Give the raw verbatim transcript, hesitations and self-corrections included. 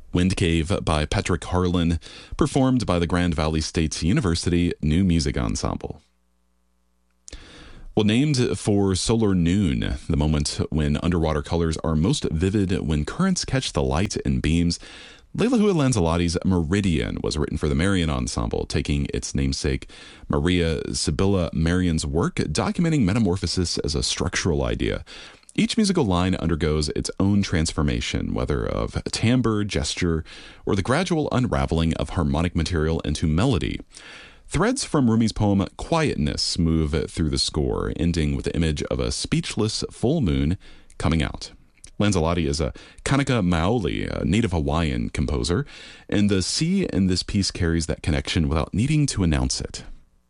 Wind Cave by Patrick Harlan, performed by the Grand Valley State University New Music Ensemble. Well, named for solar noon, the moment when underwater colors are most vivid when currents catch the light in beams, Leilahua Lanzilotti's Meridian was written for the Marian Ensemble, taking its namesake Maria Sibylla Marian's work, documenting metamorphosis as a structural idea. Each musical line undergoes its own transformation, whether of timbre, gesture, or the gradual unraveling of harmonic material into melody. Threads from Rumi's poem Quietness move through the score, ending with the image of a speechless full moon coming out. Lanzilotti is a Kanaka Maoli, a native Hawaiian composer, and the C in this piece carries that connection without needing to announce it.